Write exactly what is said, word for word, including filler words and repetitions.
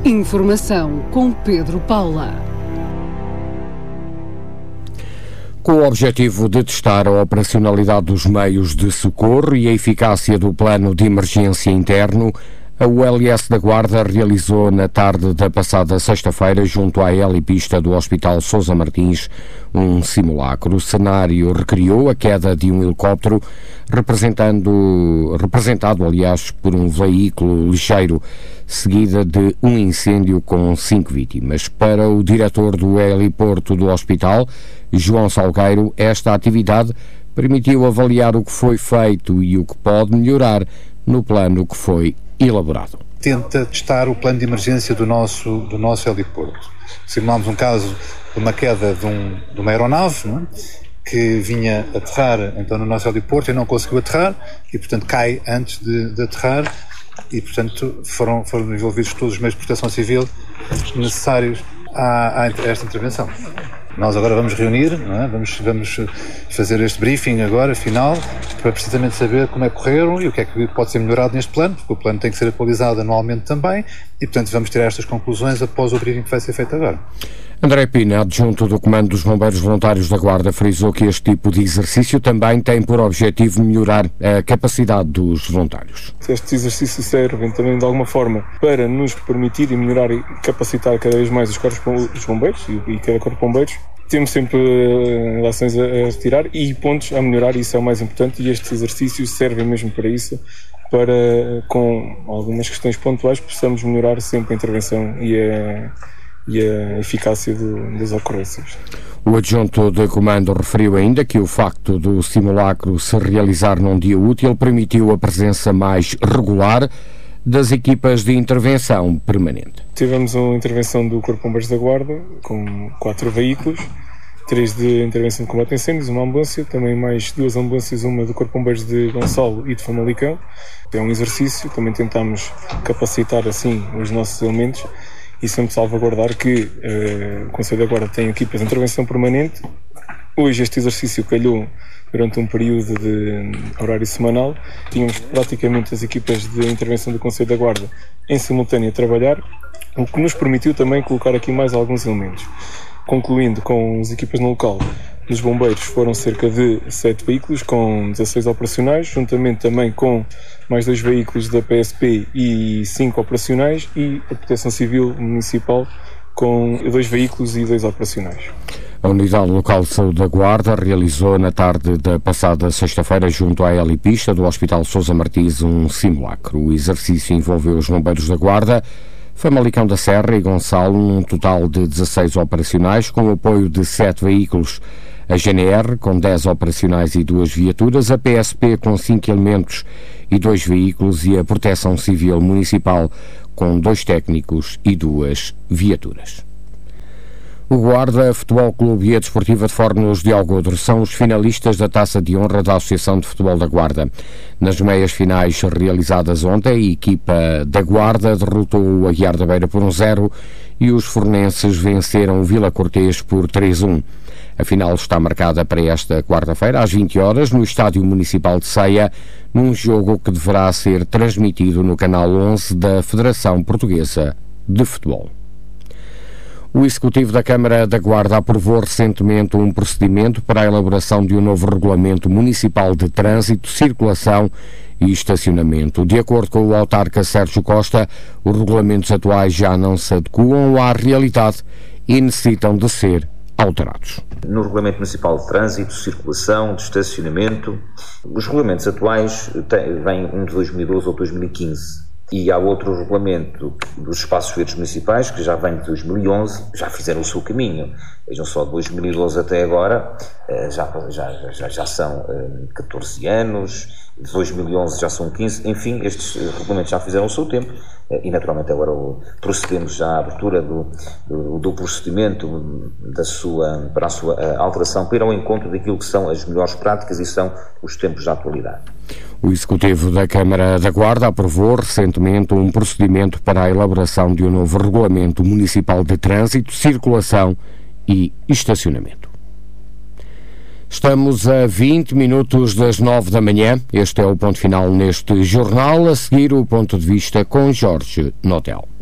Informação com Pedro Paula. Com o objetivo de testar a operacionalidade dos meios de socorro e a eficácia do plano de emergência interno, a U L S da Guarda realizou na tarde da passada sexta-feira, junto à helipista do Hospital Sousa Martins, um simulacro. O cenário recriou a queda de um helicóptero, representando, representado, aliás, por um veículo ligeiro, seguida de um incêndio com cinco vítimas. Para o diretor do heliporto do hospital, João Salgueiro, esta atividade permitiu avaliar o que foi feito e o que pode melhorar no plano que foi elaborado. Tenta testar o plano de emergência do nosso, do nosso heliporto. Simulámos um caso de uma queda de, um, de uma aeronave, não é? Que vinha aterrar então no nosso heliporto e não conseguiu aterrar e, portanto, cai antes de, de aterrar e, portanto, foram, foram envolvidos todos os meios de proteção civil necessários a, a esta intervenção. Nós agora vamos reunir, não é? vamos, vamos fazer este briefing agora, final, para precisamente saber como é que correram e o que é que pode ser melhorado neste plano, porque o plano tem que ser atualizado anualmente também e, portanto, vamos tirar estas conclusões após o briefing que vai ser feito agora. André Pina, adjunto do Comando dos Bombeiros Voluntários da Guarda, frisou que este tipo de exercício também tem por objetivo melhorar a capacidade dos voluntários. Estes exercícios servem também de alguma forma para nos permitir e melhorar e capacitar cada vez mais os corpos dos bombeiros e cada corpo de bombeiros. Temos sempre uh, ações a, a retirar e pontos a melhorar, isso é o mais importante, e estes exercícios servem mesmo para isso, para, com algumas questões pontuais, possamos melhorar sempre a intervenção e a, e a eficácia do, das ocorrências. O adjunto de comando referiu ainda que o facto do simulacro se realizar num dia útil permitiu a presença mais regular das equipas de intervenção permanente. Tivemos uma intervenção do Corpo de Bombeiros da Guarda, com quatro veículos, três de intervenção de combate a incêndios, uma ambulância, também mais duas ambulâncias, uma do Corpo de Bombeiros de Gonçalo e de Famalicão. É um exercício, também tentamos capacitar assim os nossos elementos e sempre salvaguardar que uh, o Conselho da Guarda tem equipas de intervenção permanente. Hoje este exercício calhou durante um período de horário semanal. Tínhamos praticamente as equipas de intervenção do Conselho da Guarda em simultâneo a trabalhar, o que nos permitiu também colocar aqui mais alguns elementos. Concluindo com as equipas no local, dos bombeiros foram cerca de sete veículos com dezasseis operacionais, juntamente também com mais dois veículos da P S P e cinco operacionais, e a Proteção Civil Municipal com dois veículos e dois operacionais. A Unidade Local de Saúde da Guarda realizou na tarde da passada sexta-feira, junto à helipista do Hospital Sousa Martins, um simulacro. O exercício envolveu os bombeiros da Guarda, Famalicão da Serra e Gonçalo, num total de dezasseis operacionais, com o apoio de sete veículos. A G N R, com dez operacionais e duas viaturas, a P S P, com cinco elementos e dois veículos, e a Proteção Civil Municipal, com dois técnicos e duas viaturas. O Guarda Futebol Clube e a Desportiva de Fornos de Algodre são os finalistas da Taça de Honra da Associação de Futebol da Guarda. Nas meias finais realizadas ontem, a equipa da Guarda derrotou o Aguiar da Beira por um zero e os fornenses venceram o Vila Cortês por três a um. A final está marcada para esta quarta-feira, às vinte horas, no Estádio Municipal de Ceia, num jogo que deverá ser transmitido no canal onze da Federação Portuguesa de Futebol. O Executivo da Câmara da Guarda aprovou recentemente um procedimento para a elaboração de um novo Regulamento Municipal de Trânsito, Circulação e Estacionamento. De acordo com o autarca Sérgio Costa, os regulamentos atuais já não se adequam à realidade e necessitam de ser alterados. No Regulamento Municipal de Trânsito, Circulação, de Estacionamento, os regulamentos atuais vêm um de dois mil e doze ou dois mil e quinze. E há outro regulamento dos espaços verdes municipais, que já vem de dois mil e onze, já fizeram o seu caminho. Vejam só, de dois mil e doze até agora, já, já, já, já são catorze anos, de dois mil e onze já são quinze, enfim, estes regulamentos já fizeram o seu tempo, e naturalmente agora procedemos já à abertura do, do, do procedimento da sua, para a sua alteração, para ir ao encontro daquilo que são as melhores práticas e são os tempos da atualidade. O Executivo da Câmara da Guarda aprovou recentemente um procedimento para a elaboração de um novo Regulamento Municipal de Trânsito, Circulação e Estacionamento. Estamos a vinte minutos das nove da manhã. Este é o ponto final neste jornal. A seguir, o ponto de vista com Jorge Notel.